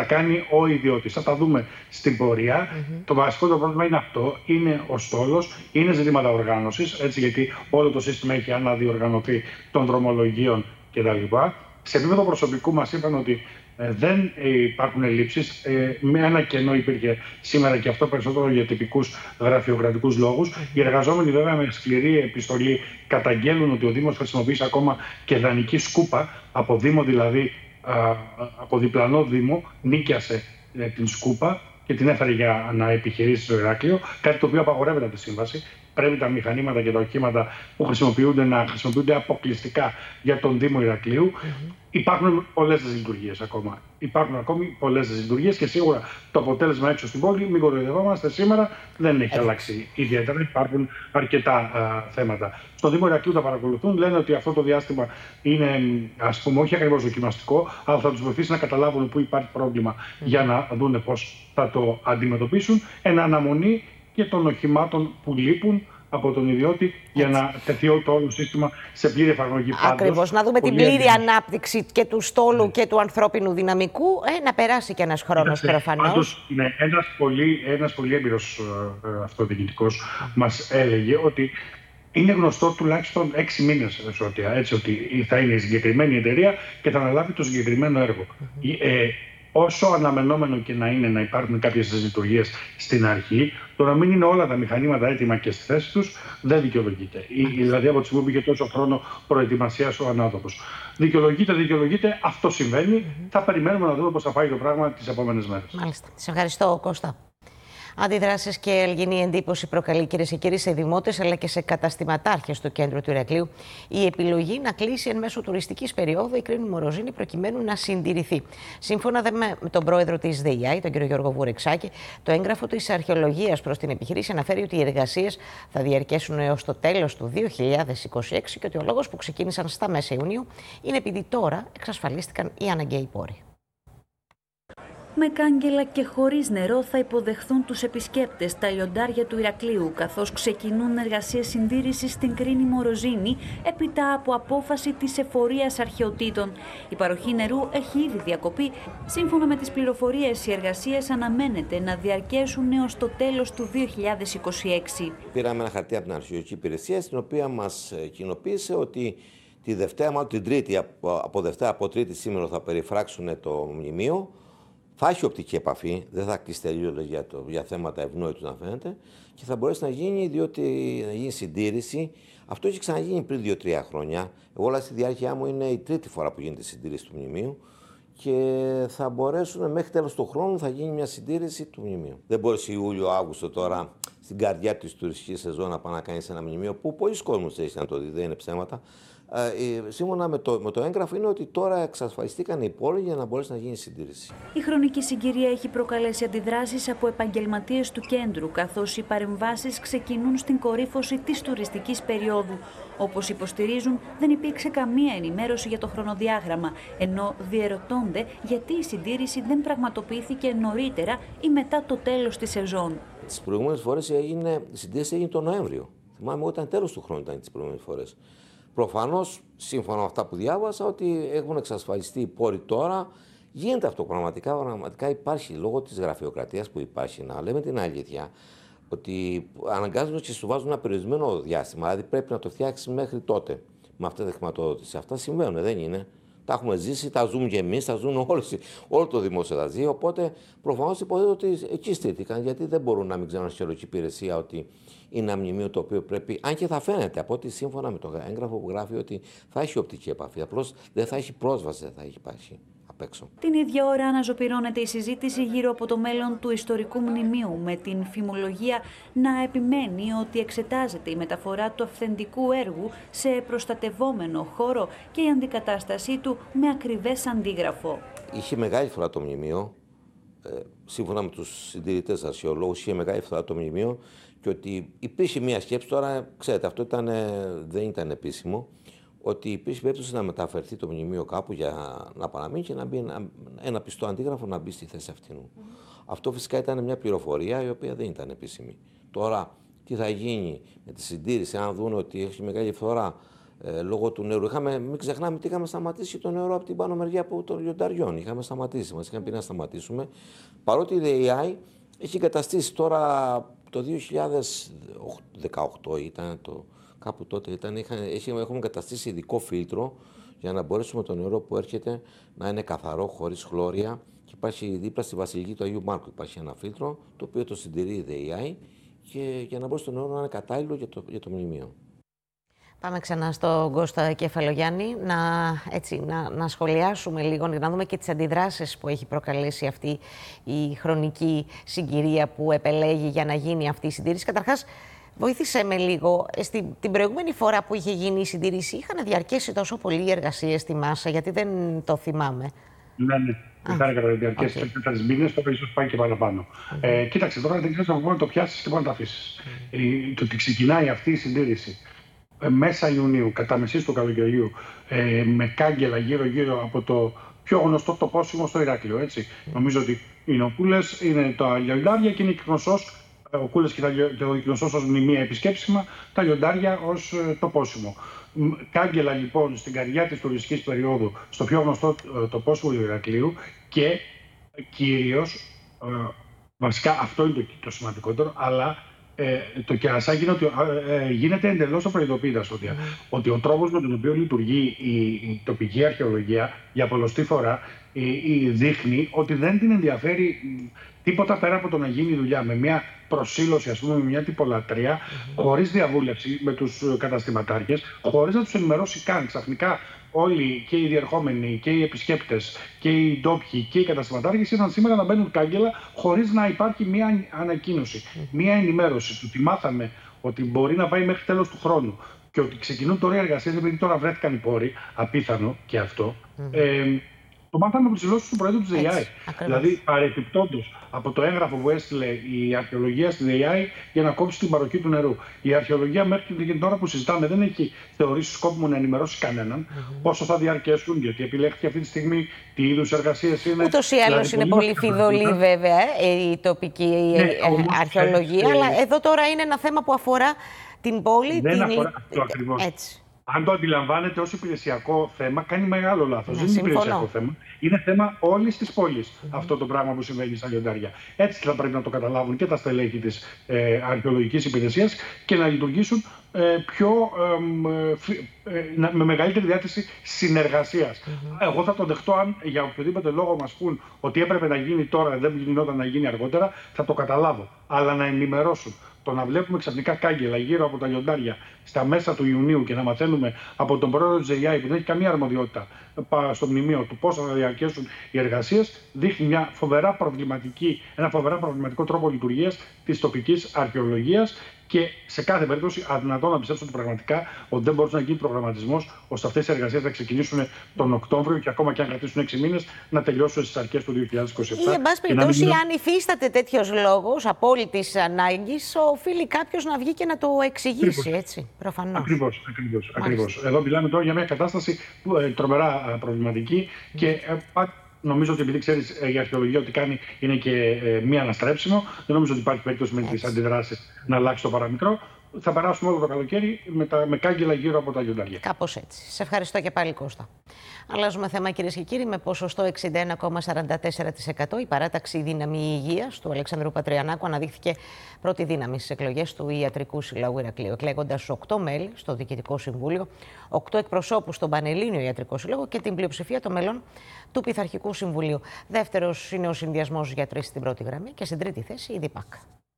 κάνει ο ιδιώτης. Θα τα δούμε στην πορεία. Το βασικό το πρόβλημα είναι αυτό. Είναι ο στόλος, είναι ζητήματα οργάνωσης, έτσι, γιατί όλο το σύστημα έχει αναδιοργανωθεί των δρομολογίων κτλ. Σε επίπεδο προσωπικού μας είπαν ότι δεν υπάρχουν ελλείψεις. Με ένα κενό υπήρχε σήμερα και αυτό περισσότερο για τυπικούς γραφειοκρατικούς λόγους. Οι εργαζόμενοι βέβαια με σκληρή επιστολή καταγγέλνουν ότι ο Δήμος χρησιμοποιεί ακόμα και δανεική σκούπα, από Δήμο δηλαδή, από διπλανό Δήμο, νίκιασε την σκούπα και την έφερε για να επιχειρήσει στο Ηράκλειο, κάτι το οποίο απαγορεύεται από τη σύμβαση. Πρέπει τα μηχανήματα και τα οχήματα που χρησιμοποιούνται να χρησιμοποιούνται αποκλειστικά για τον Δήμο Ηρακλείου. Υπάρχουν πολλές δυσλειτουργίες ακόμα. Υπάρχουν ακόμη πολλές δυσλειτουργίες και σίγουρα το αποτέλεσμα έξω στην πόλη, μην κοροϊδευόμαστε, σήμερα δεν έχει αλλάξει ιδιαίτερα. Υπάρχουν αρκετά θέματα. Στο Δήμο Ηρακλείου τα παρακολουθούν, λένε ότι αυτό το διάστημα είναι, ας πούμε, όχι ακριβώς δοκιμαστικό, αλλά θα τους βοηθήσει να καταλάβουν πού υπάρχει πρόβλημα για να δουν πώς θα το αντιμετωπίσουν. Εν αναμονή και των οχημάτων που λείπουν από τον ιδιώτη για να τεθεί το όλο σύστημα σε πλήρη εφαρμογή. Ακριβώς. Να δούμε την πλήρη ανάπτυξη και του στόλου και του ανθρώπινου δυναμικού. Να περάσει και ένας χρόνος προφανώς. Ναι, ένας πολύ έμπειρος αυτοδιοικητικός μας έλεγε ότι είναι γνωστό τουλάχιστον 6 μήνες έτσι, ότι θα είναι η συγκεκριμένη εταιρεία και θα αναλάβει το συγκεκριμένο έργο. Όσο αναμενόμενο και να είναι να υπάρχουν κάποιες δυσλειτουργίες στην αρχή, το να μην είναι όλα τα μηχανήματα έτοιμα και στη θέση τους δεν δικαιολογείται. Δηλαδή, από τη στιγμή που είχε τόσο χρόνο προετοιμασίας ο ανάδοχος. Δικαιολογείται, αυτό συμβαίνει. Θα περιμένουμε να δούμε πώς θα πάει το πράγμα τις επόμενες μέρες. Μάλιστα. Σε ευχαριστώ, Κώστα. Αντιδράσεις και ελγινή εντύπωση προκαλεί, κυρίες και κύριοι, σε δημότες αλλά και σε καταστηματάρχες του κέντρου του Ηρακλείου η επιλογή να κλείσει εν μέσω τουριστικής περίοδου η Κρίνη Μοροζήνη προκειμένου να συντηρηθεί. Σύμφωνα με τον πρόεδρο της ΔΕΙΑΗ, τον κύριο Γιώργο Βουρεξάκη, το έγγραφο της αρχαιολογίας προς την επιχείρηση αναφέρει ότι οι εργασίες θα διαρκέσουν έως το τέλος του 2026 και ότι ο λόγος που ξεκίνησαν στα μέσα Ιουνίου είναι επειδή τώρα εξασφαλίστηκαν οι αναγκαίοι πόροι. Με κάγκελα και χωρίς νερό θα υποδεχθούν τους επισκέπτες τα λιοντάρια του Ηρακλείου, καθώς ξεκινούν εργασίες συντήρησης στην Κρίνη Μοροζήνη έπειτα από απόφαση της εφορίας αρχαιοτήτων. Η παροχή νερού έχει ήδη διακοπεί. Σύμφωνα με τις πληροφορίες, οι εργασίες αναμένεται να διαρκέσουν έως το τέλος του 2026. Πήραμε ένα χαρτί από την αρχαιολογική υπηρεσία, στην οποία μας κοινοποίησε ότι τη Δευτέρα, μάλλον την Τρίτη, από Τρίτη σήμερα θα περιφράξουν το μνημείο. Θα έχει οπτική επαφή, δεν θα κλείσει τελείως για θέματα ευνόητου να φαίνεται και θα μπορέσει να γίνει, διότι να γίνει συντήρηση. Αυτό έχει ξαναγίνει πριν 2-3 χρόνια. Εγώ, όλα στη διάρκεια μου, είναι η τρίτη φορά που γίνεται η συντήρηση του μνημείου και θα μπορέσουν μέχρι τέλος του χρόνου θα γίνει μια συντήρηση του μνημείου. Δεν μπορεί Ιούλιο-Αύγουστο τώρα στην καρδιά της τουριστικής σεζόν να πάει να κάνει ένα μνημείο που πολλοί κόσμος έχει να το δει, δεν είναι ψέματα. Σύμφωνα με το έγγραφο είναι ότι τώρα εξασφαλιστήκαν οι πόροι για να μπορέσει να γίνει συντήρηση. Η χρονική συγκυρία έχει προκαλέσει αντιδράσεις από επαγγελματίες του κέντρου, καθώς οι παρεμβάσεις ξεκινούν στην κορύφωση της τουριστικής περίοδου. Όπως υποστηρίζουν, δεν υπήρξε καμία ενημέρωση για το χρονοδιάγραμμα, ενώ διερωτώνται γιατί η συντήρηση δεν πραγματοποιήθηκε νωρίτερα ή μετά το τέλος της σεζόν. Τις προηγούμενες φορές η συντήρηση έγινε τον Νοέμβριο. Θυμάμαι όταν τέλος του χρόνου ήταν τις προηγούμενες φορές. Προφανώς, σύμφωνα με αυτά που διάβασα, ότι έχουν εξασφαλιστεί οι πόροι τώρα. Γίνεται αυτό πραγματικά υπάρχει λόγω της γραφειοκρατίας που υπάρχει. Να λέμε την αλήθεια, ότι αναγκάζονται και σου βάζουν ένα περιορισμένο διάστημα. Δηλαδή πρέπει να το φτιάξει μέχρι τότε με αυτή τη χρηματοδότηση. Αυτά συμβαίνουν, δεν είναι. Τα έχουμε ζήσει, τα ζούμε και εμείς, τα ζουν όλο το δημόσιο τα ζει. Οπότε προφανώς υποθέτω ότι εκεί στήθηκαν, γιατί δεν μπορούν να μην ξέρουν στην αρχαιολογική υπηρεσία ότι είναι ένα μνημείο το οποίο πρέπει, αν και θα φαίνεται από ότι σύμφωνα με το έγγραφο που γράφει ότι θα έχει οπτική επαφή. Απλώς δεν θα έχει πρόσβαση, δεν θα έχει υπάρξει απ' έξω. Την ίδια ώρα αναζωπυρώνεται η συζήτηση γύρω από το μέλλον του ιστορικού μνημείου, με την φημολογία να επιμένει ότι εξετάζεται η μεταφορά του αυθεντικού έργου σε προστατευόμενο χώρο και η αντικατάστασή του με ακριβές αντίγραφο. Είχε μεγάλη φορά το μνημείο, σύμφωνα με τους συντηρητές αρχαιολόγους, είχε μεγάλη φορά το μνημείο και ότι υπήρχε μια σκέψη, τώρα ξέρετε αυτό δεν ήταν επίσημο, ότι υπήρχε περίπτωση να μεταφερθεί το μνημείο κάπου για να παραμείνει και να μπει ένα πιστό αντίγραφο να μπει στη θέση αυτού. Αυτό φυσικά ήταν μια πληροφορία η οποία δεν ήταν επίσημη. Τώρα, τι θα γίνει με τη συντήρηση, αν δουν ότι έχει μεγάλη φθορά, λόγω του νερού. Μην ξεχνάμε ότι είχαμε σταματήσει το νερό από την πάνω μεριά των λιονταριών. Είχαμε σταματήσει, μας είχαν πει να σταματήσουμε. Παρότι η ΔΕΙΑΗ έχει εγκαταστήσει τώρα το 2018 ήταν κάπου τότε έχουμε εγκαταστήσει ειδικό φίλτρο για να μπορέσουμε το νερό που έρχεται να είναι καθαρό, χωρίς χλώρια. Και υπάρχει δίπλα στη Βασιλική του Αγίου Μάρκου υπάρχει ένα φίλτρο το οποίο το συντηρεί η ΔΕΙΑΗ και για να μπορέσει το νερό να είναι κατάλληλο για το μνημείο. Πάμε ξανά στον Κώστα Κεφαλογιάννη να σχολιάσουμε λίγο, να δούμε και τις αντιδράσεις που έχει προκαλέσει αυτή η χρονική συγκυρία που επελέγει για να γίνει αυτή η συντήρηση. Καταρχάς, βοήθησε με λίγο. Την προηγούμενη φορά που είχε γίνει η συντήρηση, είχαν διαρκέσει τόσο πολύ οι εργασίες στη Μάσα, γιατί δεν το θυμάμαι. Ναι. Ήταν κατά τη διαρκεία τη 4 μήνες, το ίσως πάει και παραπάνω. Κοίταξε, τώρα δεν ξέρεις να το πιάσεις και να το αφήσεις. Το ότι ξεκινάει αυτή η συντήρηση μέσα Ιουνίου, κατά μεσής του καλοκαιριού, με κάγκελα γύρω-γύρω από το πιο γνωστό τοπόσιμο στο Ηράκλειο. Έτσι. Νομίζω ότι είναι ο Κούλες, είναι τα λιοντάρια και είναι η Κνωσσός, ο Κούλες και ο Κνωσσός ως μνημεία επισκέψιμα, τα λιοντάρια ως τοπόσιμο. Κάγκελα λοιπόν στην καρδιά της τουριστικής περίοδου, στο πιο γνωστό τοπόσιμο του Ηρακλείου και κυρίως, βασικά αυτό είναι το σημαντικότερο, αλλά το κερασάκι είναι ότι γίνεται εντελώς απροειδοποίητας ότι ο τρόπος με τον οποίο λειτουργεί η τοπική αρχαιολογία για πολλοστή φορά δείχνει ότι δεν την ενδιαφέρει τίποτα πέρα από το να γίνει δουλειά με μια προσήλωση, ας πούμε, με μια τυπολατρεία, χωρίς διαβούλευση με τους καταστηματάρχες, χωρίς να τους ενημερώσει καν. Ξαφνικά όλοι και οι διερχόμενοι και οι επισκέπτες και οι ντόπιοι και οι καταστηματάρχες ήρθαν σήμερα να μπαίνουν κάγκελα χωρίς να υπάρχει μια ανακοίνωση, μια ενημέρωση του ότι μάθαμε ότι μπορεί να πάει μέχρι τέλος του χρόνου και ότι ξεκινούν τώρα οι εργασίες, επειδή τώρα βρέθηκαν οι πόροι, απίθανο και αυτό. Το μάθαμε από τις δηλώσεις του Προέδρου της ΔΕΙΑΗ. Δηλαδή, παρεπιπτόντως από το έγγραφο που έστειλε η αρχαιολογία στη ΔΕΙΑΗ για να κόψει την παροχή του νερού. Η αρχαιολογία μέχρι την ώρα που συζητάμε δεν έχει θεωρήσει σκόπιμο να ενημερώσει κανέναν πόσο θα διαρκέσουν, γιατί επιλέχθηκε αυτή τη στιγμή τι είδους εργασίες είναι. Ούτως ή άλλως είναι πολύ φιδωλή, βέβαια, η τοπική αρχαιολογία, αλλά εδώ τώρα είναι ένα θέμα που αφορά την πόλη. Δεν αφορά αυτό ακριβώς. Αν το αντιλαμβάνεται ως υπηρεσιακό θέμα, κάνει μεγάλο λάθος. Δεν είναι υπηρεσιακό θέμα. Είναι θέμα όλης της πόλης αυτό το πράγμα που συμβαίνει στα λιοντάρια. Έτσι θα πρέπει να το καταλάβουν και τα στελέχη της αρχαιολογικής υπηρεσίας και να λειτουργήσουν με μεγαλύτερη διάθεση συνεργασίας. Εγώ θα το δεχτώ αν για οποιοδήποτε λόγο μας πούν ότι έπρεπε να γίνει τώρα, δεν γινόταν να γίνει αργότερα, θα το καταλάβω. Αλλά να ενημερώσουν. Το να βλέπουμε ξαφνικά κάγκελα γύρω από τα λιοντάρια στα μέσα του Ιουνίου και να μαθαίνουμε από τον πρόεδρο της ΔΕΙΑΗ που δεν έχει καμία αρμοδιότητα στο μνημείο του πώς θα διαρκέσουν οι εργασίες, δείχνει ένα φοβερά προβληματικό τρόπο λειτουργίας της τοπικής αρχαιολογίας και σε κάθε περίπτωση αδυνατόν να πιστέψω ότι πραγματικά ότι δεν μπορούσε να γίνει προγραμματισμός ώστε αυτές οι εργασίες να ξεκινήσουν τον Οκτώβριο και ακόμα και αν κρατήσουν 6 μήνες να τελειώσουν στις αρχές του 2027. Ή, εν πάση περιπτώσει, αν υφίσταται τέτοιος λόγος απόλυτης ανάγκης, οφείλει κάποιος να βγει και να το εξηγήσει, έτσι, προφανώς. Ακριβώς. Εδώ μιλάμε τώρα για μια κατάσταση τρομερά προβληματική και νομίζω ότι επειδή ξέρεις η αρχαιολογία ότι κάνει είναι και μη αναστρέψιμο, δεν νομίζω ότι υπάρχει περίπτωση με τις αντιδράσεις να αλλάξει το παραμικρό. Θα περάσουμε όλο το καλοκαίρι με κάγκελα γύρω από τα λιοντάρια. Κάπως έτσι. Σε ευχαριστώ και πάλι, Κώστα. Αλλάζουμε θέμα, κυρίες και κύριοι. Με ποσοστό 61,44% η παράταξη Δύναμη Υγείας του Αλεξανδρού Πατριανάκου αναδείχθηκε πρώτη δύναμη στις εκλογές του Ιατρικού Συλλόγου Ηρακλείου, εκλέγοντας 8 μέλη στο Διοικητικό Συμβούλιο, 8 εκπροσώπους στον Πανελλήνιο Ιατρικό Σύλλογο και την πλειοψηφία των μελών του Πειθαρχικού Συμβουλίου. Δεύτερος είναι ο συνδυασμός γιατροί στην πρώτη γραμμή και στην τρίτη θέση η ΔΙΠΑΚ.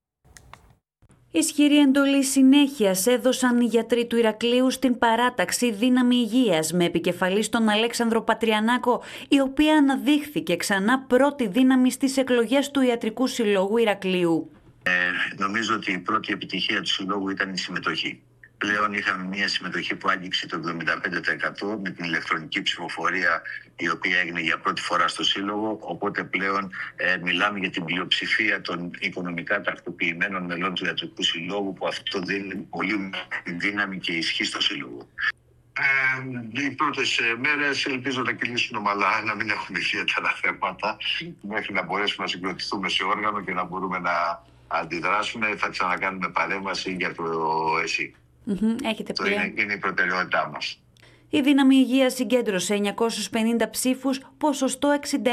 Ισχυρή εντολή συνέχειας έδωσαν οι γιατροί του Ηρακλείου στην παράταξη Δύναμη Υγείας με επικεφαλή στον Αλέξανδρο Πατριανάκο, η οποία αναδείχθηκε ξανά πρώτη δύναμη στις εκλογές του Ιατρικού Συλλόγου Ηρακλείου. Νομίζω ότι η πρώτη επιτυχία του Συλλόγου ήταν η συμμετοχή. Πλέον είχαμε μια συμμετοχή που άγγιξε το 75% με την ηλεκτρονική ψηφοφορία η οποία έγινε για πρώτη φορά στο Σύλλογο, οπότε πλέον μιλάμε για την πλειοψηφία των οικονομικά τακτοποιημένων μελών του Ιατρικού Συλλόγου, που αυτό δίνει πολύ δύναμη και ισχύ στο Σύλλογο. Οι πρώτες μέρες ελπίζω να κυλήσουν ομαλά, να μην έχουμε ιδιαίτερα θέματα, μέχρι να μπορέσουμε να συγκροτηθούμε σε όργανο και να μπορούμε να αντιδράσουμε. Θα ξανακάνουμε παρέμβαση για το ΕΣΥ. Έχετε Αυτό πλέον. είναι η προτεραιότητά μας. Η Δύναμη Υγείας συγκέντρωσε 950 ψήφους, ποσοστό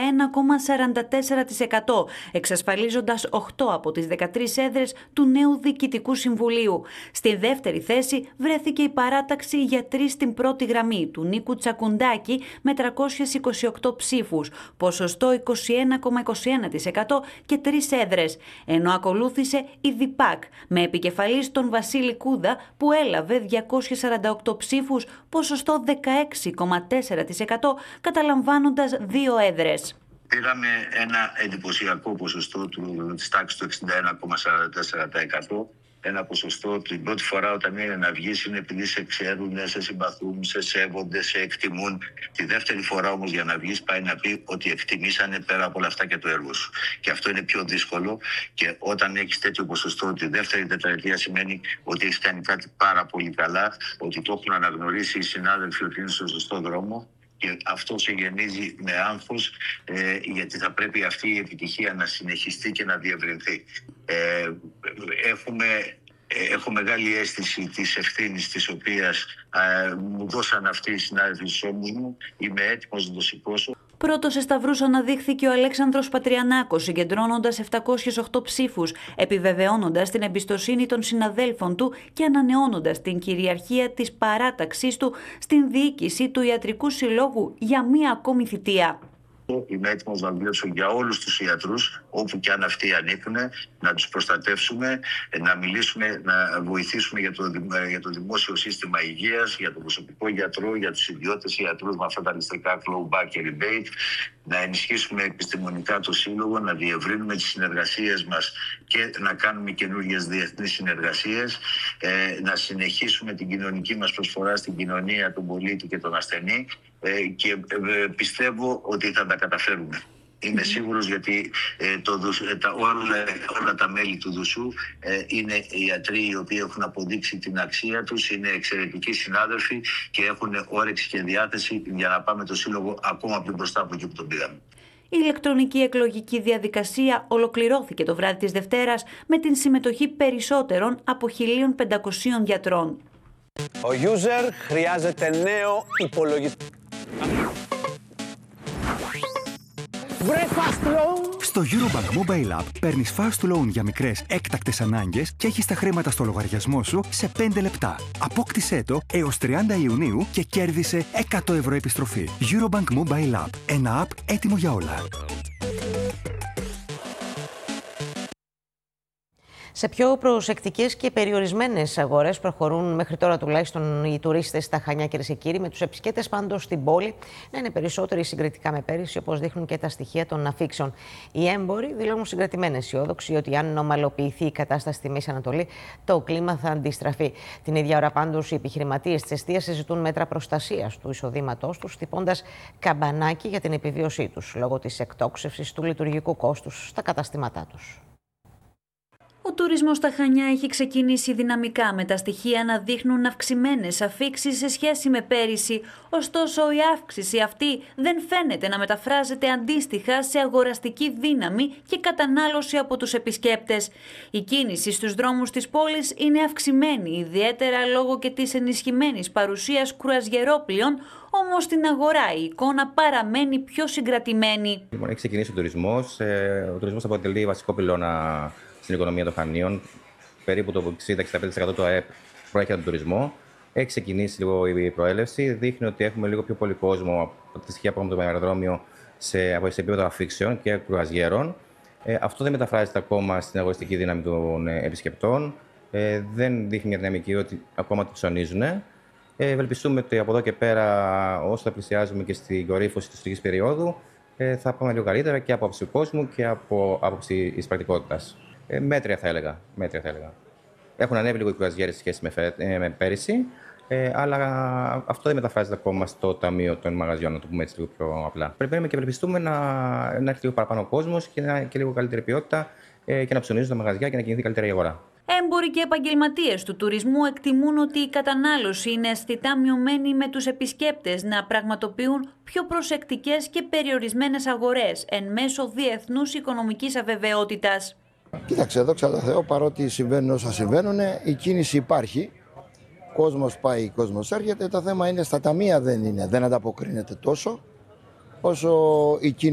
61,44%, εξασφαλίζοντας 8 από τις 13 έδρες του νέου Διοικητικού Συμβουλίου. Στη δεύτερη θέση βρέθηκε η παράταξη γιατροί στην πρώτη γραμμή του Νίκου Τσακουντάκη με 328 ψήφους, ποσοστό 21,21% και 3 έδρες, ενώ ακολούθησε η ΔΙΠΑΚ με επικεφαλής τον Βασίλη Κούδα που έλαβε 248 ψήφους, ποσοστό 16,4%, καταλαμβάνοντας 2 έδρες. Πήραμε ένα εντυπωσιακό ποσοστό της τάξης του 61,44%. Ένα ποσοστό την πρώτη φορά όταν είναι να βγεις είναι επειδή σε ξέρουν, σε συμπαθούν, σε σέβονται, σε εκτιμούν. Τη δεύτερη φορά όμως για να βγεις πάει να πει ότι εκτιμήσανε πέρα από όλα αυτά και το έργο σου. Και αυτό είναι πιο δύσκολο και όταν έχεις τέτοιο ποσοστό τη δεύτερη τετραετία σημαίνει ότι έχεις κάνει κάτι πάρα πολύ καλά, ότι το έχουν αναγνωρίσει οι συνάδελφοι ότι είναι στο σωστό δρόμο. Και αυτό σε γεννίζει με άγχος, γιατί θα πρέπει αυτή η επιτυχία να συνεχιστεί και να διευρυνθεί. Έχω μεγάλη αίσθηση της ευθύνης της οποίας μου δώσαν αυτοί οι συνάδελφοι στους ώμους μου. Είμαι έτοιμος να το σηκώσω. Πρώτος σε σταυρούς αναδείχθηκε ο Αλέξανδρος Πατριανάκος, συγκεντρώνοντας 708 ψήφους, επιβεβαιώνοντας την εμπιστοσύνη των συναδέλφων του και ανανεώνοντας την κυριαρχία της παράταξής του στην διοίκηση του Ιατρικού Συλλόγου για μία ακόμη θητεία. Είμαι έτοιμος να δουλέψω για όλους τους ιατρούς, όπου και αν αυτοί ανήκουν, να τους προστατεύσουμε, να μιλήσουμε, να βοηθήσουμε για το δημόσιο σύστημα υγείας, για τον προσωπικό γιατρό, για τους ιδιώτες ιατρούς με αυτά τα ληστρικά clawback και rebate, να ενισχύσουμε επιστημονικά το Σύλλογο, να διευρύνουμε τις συνεργασίες μας και να κάνουμε καινούργιες διεθνείς συνεργασίες, να συνεχίσουμε την κοινωνική μας προσφορά στην κοινωνία, τον πολίτη και τον ασθενή και πιστεύω ότι θα τα καταφέρουμε. Είμαι σίγουρος γιατί όλα τα μέλη του ΔΟΣΟΥ είναι ιατροί οι οποίοι έχουν αποδείξει την αξία τους, είναι εξαιρετικοί συνάδελφοι και έχουν όρεξη και διάθεση για να πάμε το Σύλλογο ακόμα πιο μπροστά από εκεί που τον πήγαμε. Η ηλεκτρονική εκλογική διαδικασία ολοκληρώθηκε το βράδυ της Δευτέρας με την συμμετοχή περισσότερων από 1.500 γιατρών. Ο user χρειάζεται νέο υπολογιστή. Βρε fast loan! Στο Eurobank Mobile App παίρνεις fast loan για μικρές έκτακτες ανάγκες και έχεις τα χρήματα στο λογαριασμό σου σε 5 λεπτά. Απόκτησέ το έως 30 Ιουνίου και κέρδισε 100 ευρώ επιστροφή. Eurobank Mobile App. Ένα app έτοιμο για όλα. Σε πιο προσεκτικές και περιορισμένες αγορές προχωρούν μέχρι τώρα τουλάχιστον οι τουρίστες στα Χανιά, κυρίες και κύριοι, με τους επισκέπτες πάντως στην πόλη να είναι περισσότεροι συγκριτικά με πέρυσι, όπως δείχνουν και τα στοιχεία των αφήξεων. Οι έμποροι δηλώνουν συγκρατημένοι αισιόδοξοι ότι αν ομαλοποιηθεί η κατάσταση στη Μέση Ανατολή, το κλίμα θα αντιστραφεί. Την ίδια ώρα πάντως οι επιχειρηματίες της εστίασης ζητούν μέτρα προστασίας του εισοδήματός τους, χτυπώντας καμπανάκι για την επιβίωσή τους λόγω της εκτόξευσης του λειτουργικού κόστους στα καταστήματά τους. Ο τουρισμός στα Χανιά έχει ξεκινήσει δυναμικά, με τα στοιχεία να δείχνουν αυξημένες αφήξεις σε σχέση με πέρυσι. Ωστόσο, η αύξηση αυτή δεν φαίνεται να μεταφράζεται αντίστοιχα σε αγοραστική δύναμη και κατανάλωση από τους επισκέπτες. Η κίνηση στους δρόμους της πόλης είναι αυξημένη, ιδιαίτερα λόγω και της ενισχυμένης παρουσίας κρουαζιερόπλοιων, όμως στην αγορά η εικόνα παραμένει πιο συγκρατημένη. Λοιπόν, έχει ξεκινήσει ο τουρισμός. Ο τουρισμός αποτελεί βασικό πυλώνα στην οικονομία των Χανίων. Περίπου το 60-65% του ΑΕΠ προέρχεται από τον τουρισμό. Έχει ξεκινήσει λίγο η προέλευση. Δείχνει ότι έχουμε λίγο πιο πολύ κόσμο από τη στοιχεία που έχουμε το αεροδρόμιο σε επίπεδο αφήξεων και κρουαζιέρων. Αυτό δεν μεταφράζεται ακόμα στην αγοραστική δύναμη των επισκεπτών. Δεν δείχνει μια δυναμική ότι ακόμα το ψωνίζουν. Ευελπιστούμε ότι από εδώ και πέρα, όσο θα πλησιάζουμε και στην κορύφωση της τουριστικής περίοδου, θα πάμε λίγο καλύτερα και από άποψη του κόσμου και από άποψη της πρακτικότητας. Μέτρια θα έλεγα. Έχουν ανέβει λίγο οι κρουαζιέρες σε σχέση με πέρυσι, αλλά αυτό δεν μεταφράζεται ακόμα στο ταμείο των μαγαζιών, να το πούμε έτσι λίγο πιο απλά. Περιμένουμε και ευελπιστούμε να έρθει λίγο παραπάνω ο κόσμος και λίγο καλύτερη ποιότητα και να ψωνίζουν τα μαγαζιά και να κινηθεί καλύτερα η αγορά. Έμποροι και επαγγελματίες του τουρισμού εκτιμούν ότι η κατανάλωση είναι αισθητά μειωμένη, με τους επισκέπτες να πραγματοποιούν πιο προσεκτικές και περιορισμένες αγορές εν μέσω διεθνούς οικονομικής αβεβαιότητας. Κοίταξε, δόξα τω Θεώ, παρότι συμβαίνουν όσα συμβαίνουν, η κίνηση υπάρχει. Κόσμος πάει, κόσμος έρχεται. Το θέμα είναι στα ταμεία δεν ανταποκρίνεται τόσο όσο η κοινωνία.